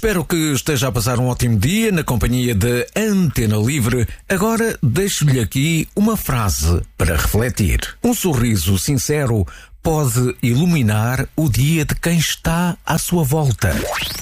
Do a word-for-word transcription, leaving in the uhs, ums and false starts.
Espero que esteja a passar um ótimo dia na companhia de Antena Livre. Agora deixo-lhe aqui uma frase para refletir. Um sorriso sincero pode iluminar o dia de quem está à sua volta.